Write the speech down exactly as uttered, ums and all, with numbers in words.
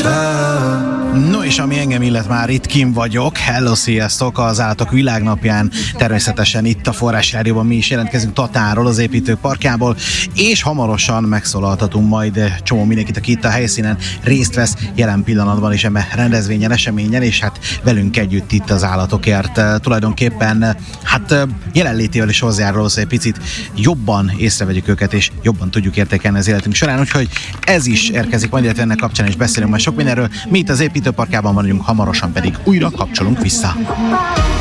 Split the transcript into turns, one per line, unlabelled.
No és ami engem illet, már itt kim vagyok. Hello, sziasztok! Az Állatok Világnapján természetesen itt a Forrás Rádióban mi is jelentkezünk Tatánról, az építők parkjából, és hamarosan megszólaltatunk majd csomó mindenkit, aki itt a helyszínen részt vesz jelen pillanatban is eme rendezvényen, eseményen, és hát velünk együtt itt az állatokért. Tulajdonképpen hát jelenlétével is hozzájárul, hogy egy picit jobban észrevegyük őket, és jobban tudjuk értékelni az életünk során, úgyhogy ez is érkezik majd, illetve ennek kapcsán is beszélünk majd sok mindenről. Mi itt az építőparkjában vagyunk, hamarosan pedig újra kapcsolunk vissza.